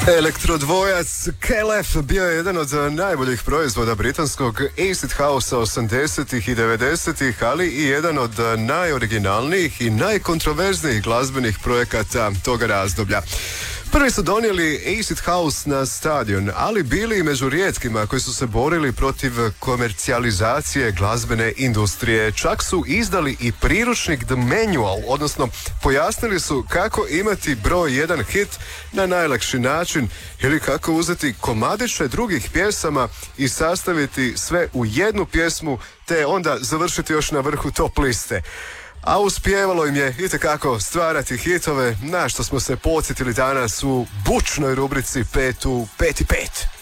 Elektrodvojac KLF bio je jedan od najboljih proizvoda britanskog acid house-a 80-ih i 90-ih, ali i jedan od najoriginalnijih i najkontroverznijih glazbenih projekata toga razdoblja. Prvi su donijeli acid house na stadion, ali bili i među rijetkima koji su se borili protiv komercijalizacije glazbene industrije. Čak su izdali i priručnik The Manual, odnosno pojasnili su kako imati broj 1 hit na najlakši način ili kako uzeti komadiće drugih pjesama i sastaviti sve u jednu pjesmu te onda završiti još na vrhu top liste. A uspijevalo im je itekako stvarati hitove, na što smo se podsjetili danas u bučnoj rubrici 5 u 5 i 5.